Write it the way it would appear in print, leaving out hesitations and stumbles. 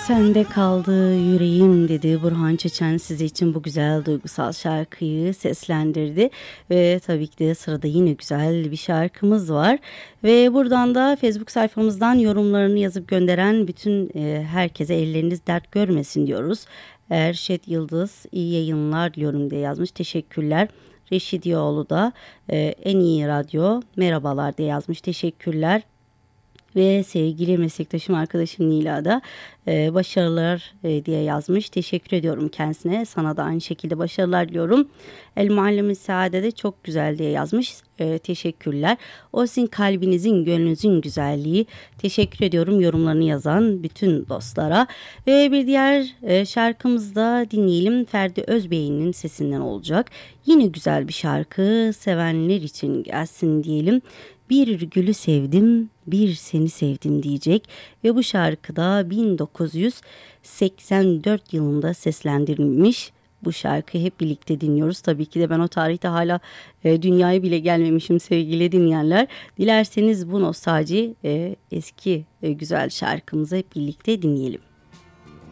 Sende kaldı yüreğim dedi Burhan Çeçen sizi için bu güzel duygusal şarkıyı seslendirdi ve tabii ki de sırada yine güzel bir şarkımız var ve buradan da Facebook sayfamızdan yorumlarını yazıp gönderen bütün herkese elleriniz dert görmesin diyoruz. Erşet Yıldız iyi yayınlar diyorum diye yazmış, teşekkürler. Reşidiyoğlu da en iyi radyo merhabalar diye yazmış, teşekkürler. Ve sevgili meslektaşım arkadaşım Nila da başarılar diye yazmış. Teşekkür ediyorum kendisine. Sana da aynı şekilde başarılar diliyorum. El Muallimi Saade de çok güzel diye yazmış. Teşekkürler. O sizin kalbinizin, gönlünüzün güzelliği. Teşekkür ediyorum yorumlarını yazan bütün dostlara. Ve bir diğer şarkımızı da dinleyelim. Ferdi Özbey'in sesinden olacak. Yine güzel bir şarkı. Sevenler için gelsin diyelim. Bir gülü sevdim, bir seni sevdim diyecek ve bu şarkıda 1984 yılında seslendirilmiş. Bu şarkıyı hep birlikte dinliyoruz. Tabii ki de ben o tarihte hala dünyaya bile gelmemişim sevgili dinleyenler. Dilerseniz bu nostalji eski güzel şarkımızı hep birlikte dinleyelim.